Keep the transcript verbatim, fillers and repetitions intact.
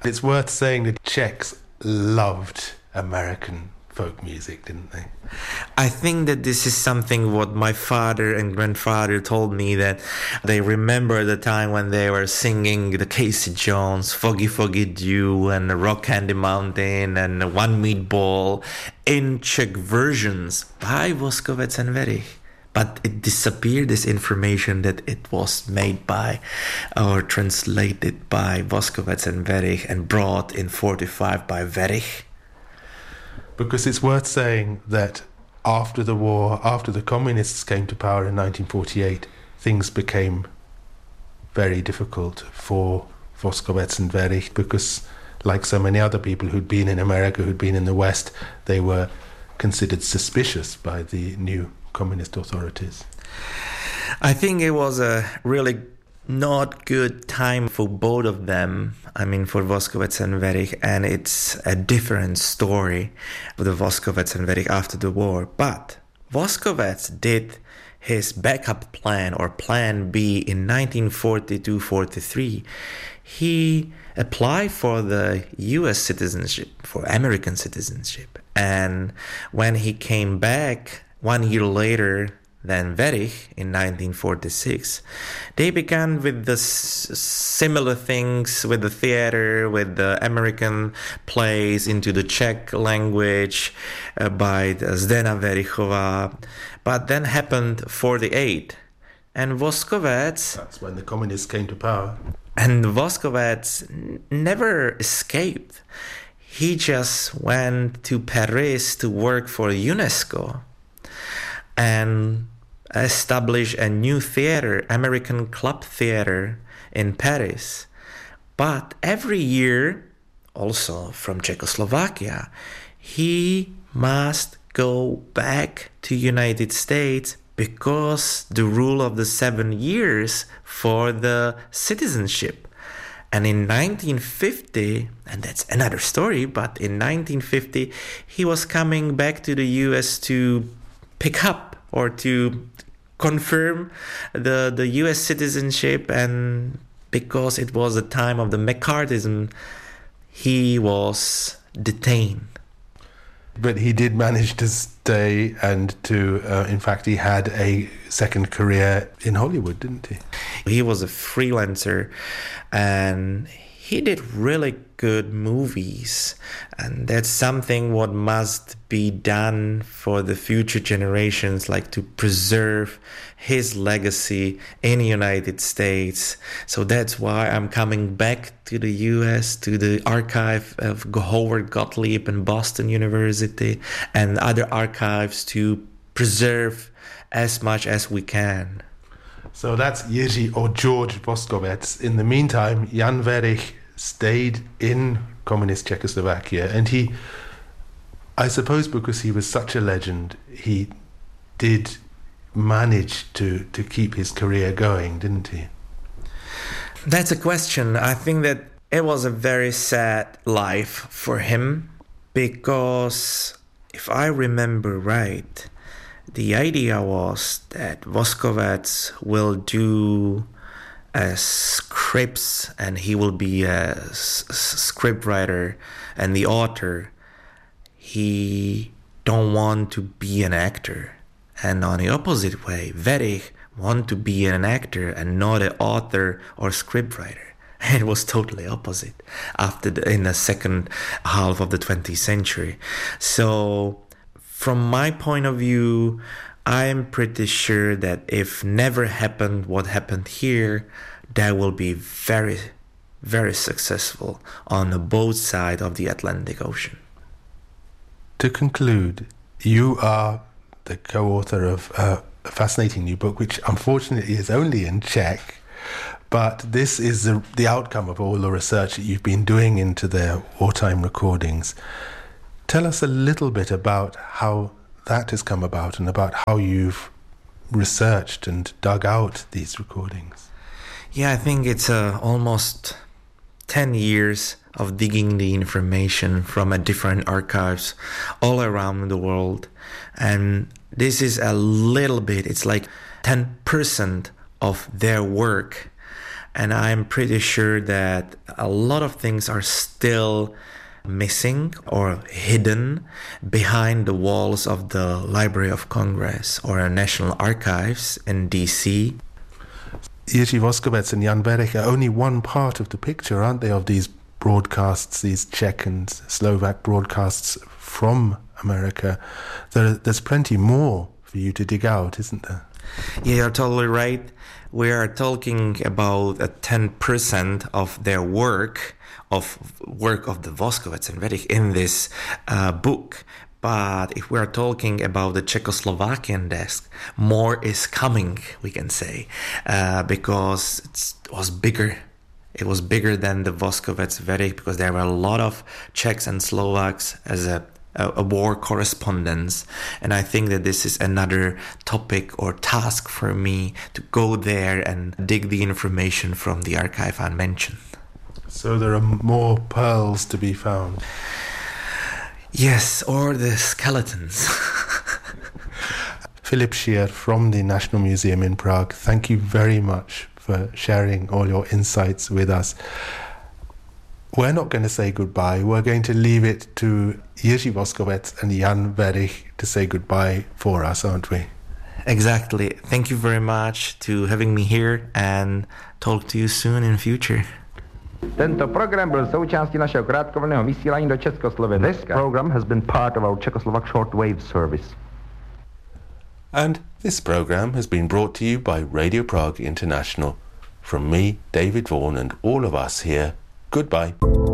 It's worth saying that Czechs loved American folk music, didn't they? I think that this is something what my father and grandfather told me, that they remember the time when they were singing the Casey Jones, Foggy Foggy Dew, and Rock Candy Mountain, and One Meatball in Czech versions by Voskovec and Werich. But it disappeared, this information, that it was made by or translated by Voskovec and Werich and brought in forty-five by Werich. Because it's worth saying that after the war, after the communists came to power in nineteen forty-eight, things became very difficult for Voskovec and Werich, because like so many other people who'd been in America, who'd been in the West, they were considered suspicious by the new communist authorities. I think it was a really not good time for both of them. I mean, for Voskovec and Werich, and it's a different story for the Voskovec and Werich after the war. But Voskovec did his backup plan, or plan B, in nineteen forty-two forty-three. He applied for the U S citizenship, for American citizenship. And when he came back one year later than Werich in nineteen forty-six, they began with the s- similar things with the theater, with the American plays into the Czech language uh, by the Zdena Verichova. But then happened forty-eight, and Voskovec... That's when the communists came to power. And Voskovec n- never escaped. He just went to Paris to work for UNESCO and establish a new theater, American Club Theater in Paris. But every year, also from Czechoslovakia, he must go back to United States because the rule of the seven years for the citizenship. And in nineteen fifty, and that's another story, but in nineteen fifty, he was coming back to the U S to pick up or to confirm the, the U S citizenship, and because it was the time of the McCarthyism, he was detained. But he did manage to stay and to, uh, in fact, he had a second career in Hollywood, didn't he? He was a freelancer, and he did really good movies, and that's something what must be done for the future generations, like to preserve his legacy in the United States. So that's why I'm coming back to the U S, to the archive of Howard Gottlieb and Boston University and other archives, to preserve as much as we can. So that's Jiří or George Voskovec. In the meantime, Jan Werich stayed in communist Czechoslovakia, and he, I suppose because he was such a legend, he did manage to, to keep his career going, didn't he? That's a question. I think that it was a very sad life for him, because if I remember right, the idea was that Voskovec will do uh, scripts, and he will be a s- script writer and the author. He don't want to be an actor. And on the opposite way, Werich want to be an actor and not an author or script writer. It was totally opposite after the, in the second half of the twentieth century. So from my point of view, I'm pretty sure that if never happened what happened here, that will be very, very successful on both sides of the Atlantic Ocean. To conclude, you are the co-author of uh, a fascinating new book, which unfortunately is only in Czech, but this is the, the outcome of all the research that you've been doing into their wartime recordings. Tell us a little bit about how that has come about and about how you've researched and dug out these recordings. Yeah, I think it's uh, almost ten years of digging the information from a different archives all around the world. And this is a little bit, it's like ten percent of their work. And I'm pretty sure that a lot of things are still missing or hidden behind the walls of the Library of Congress or National Archives in D C. Jiří Voskovec and Jan Werich are only one part of the picture, aren't they, of these broadcasts, these Czech and Slovak broadcasts from America. There, there's plenty more for you to dig out, isn't there? Yeah, you're totally right. We are talking about a ten percent of their work, of work of the Voskovec and Werich in this uh, book. But if we are talking about the Czechoslovakian desk, more is coming, we can say, uh, because it's, it was bigger. It was bigger than the Voskovec Werich because there were a lot of Czechs and Slovaks as a, a, a war correspondence. And I think that this is another topic or task for me to go there and dig the information from the archive I mentioned. So there are more pearls to be found. Yes, or the skeletons. Philip Schier from the National Museum in Prague, thank you very much for sharing all your insights with us. We're not going to say goodbye. We're going to leave it to Jiří Voskovec and Jan Werich to say goodbye for us, aren't we? Exactly. Thank you very much to having me here and talk to you soon in future. Tento program byl součástí našeho krátkovlnného vysílání do Československa. This program has been part of our Czechoslovak shortwave service. And this program has been brought to you by Radio Prague International. From me, David Vaughan, and all of us here, goodbye.